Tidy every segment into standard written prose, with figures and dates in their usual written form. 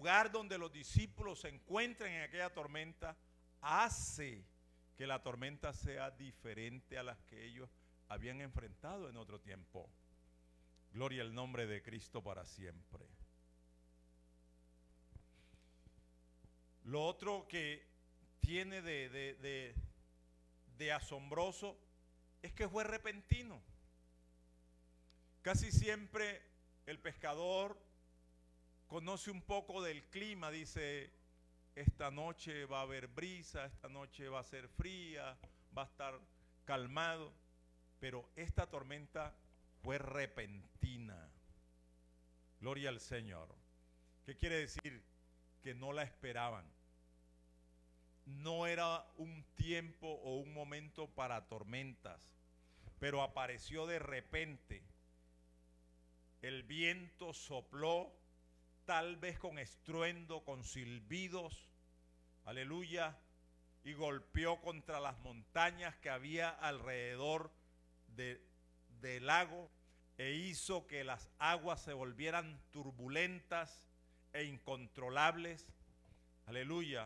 lugar donde los discípulos se encuentren en aquella tormenta hace que la tormenta sea diferente a las que ellos habían enfrentado en otro tiempo. Gloria al nombre de Cristo para siempre. Lo otro que tiene de asombroso es que fue repentino. Casi siempre el pescador conoce un poco del clima, dice, esta noche va a haber brisa, esta noche va a ser fría, va a estar calmado, pero esta tormenta fue repentina. Gloria al Señor. ¿Qué quiere decir? Que no la esperaban. No era un tiempo o un momento para tormentas, pero apareció de repente. El viento sopló, tal vez con estruendo, con silbidos, aleluya, y golpeó contra las montañas que había alrededor del lago e hizo que las aguas se volvieran turbulentas e incontrolables, aleluya.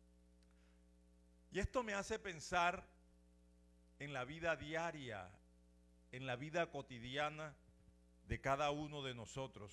Y esto me hace pensar en la vida diaria, en la vida cotidiana de cada uno de nosotros.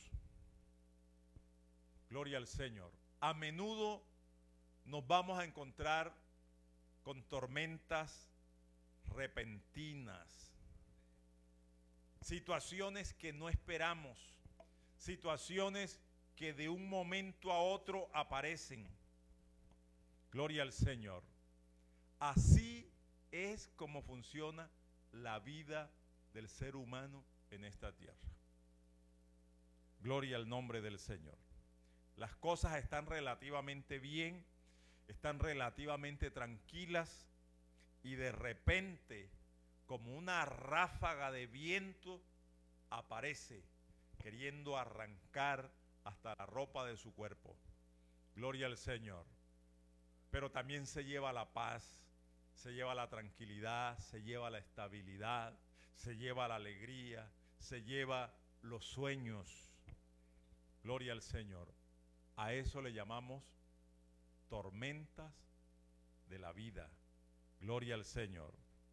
Gloria al Señor. A menudo nos vamos a encontrar con tormentas repentinas, situaciones que no esperamos, situaciones que de un momento a otro aparecen. Gloria al Señor. Así es como funciona la vida del ser humano en esta tierra. Gloria al nombre del Señor. Las cosas están relativamente bien, están relativamente tranquilas y de repente, como una ráfaga de viento, aparece queriendo arrancar hasta la ropa de su cuerpo. Gloria al Señor. Pero también se lleva la paz, se lleva la tranquilidad, se lleva la estabilidad, se lleva la alegría, se lleva los sueños. Gloria al Señor. A eso le llamamos tormentas de la vida. Gloria al Señor.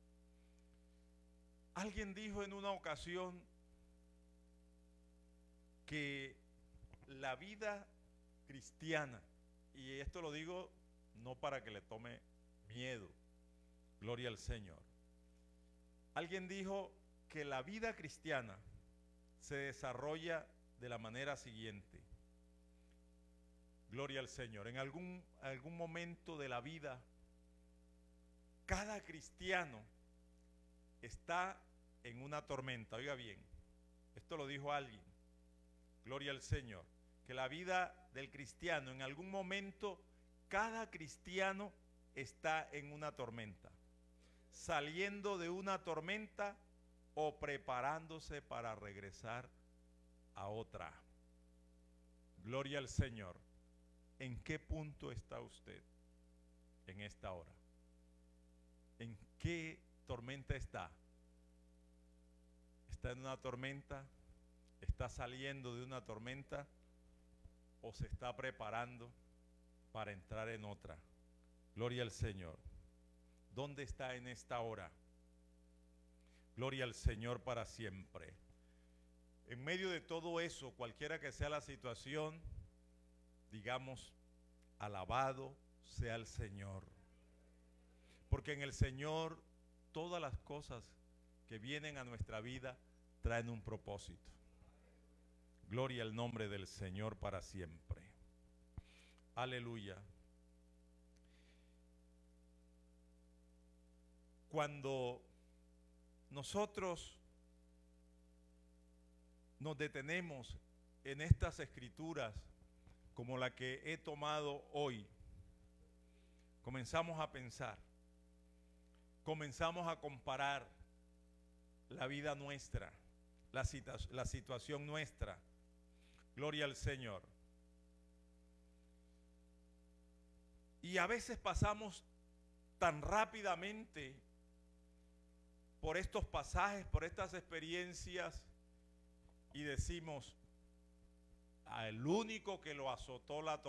Alguien dijo en una ocasión que la vida cristiana, y esto lo digo no para que le tome miedo, gloria al Señor. Alguien dijo que la vida cristiana se desarrolla de la manera siguiente. Gloria al Señor. En algún momento de la vida, cada cristiano está en una tormenta. Oiga bien, esto lo dijo alguien. Gloria al Señor. Que la vida del cristiano, en algún momento, cada cristiano está en una tormenta, saliendo de una tormenta o preparándose para regresar a otra. Gloria al Señor. ¿En qué punto está usted en esta hora? ¿En qué tormenta está? ¿Está en una tormenta? ¿Está saliendo de una tormenta? ¿O se está preparando para entrar en otra? Gloria al Señor. ¿Dónde está en esta hora? Gloria al Señor para siempre. En medio de todo eso, cualquiera que sea la situación, digamos, alabado sea el Señor. Porque en el Señor todas las cosas que vienen a nuestra vida traen un propósito. Gloria al nombre del Señor para siempre. Aleluya. Cuando nosotros nos detenemos en estas escrituras, como la que he tomado hoy, comenzamos a pensar, comenzamos a comparar la vida nuestra, la situación nuestra. Gloria al Señor. Y a veces pasamos tan rápidamente por estos pasajes, por estas experiencias, y decimos, al único que lo azotó la tormenta